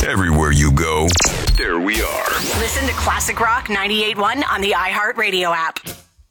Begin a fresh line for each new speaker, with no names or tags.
Everywhere you go, there we are.
Listen to Classic Rock 98.1 on the iHeartRadio app.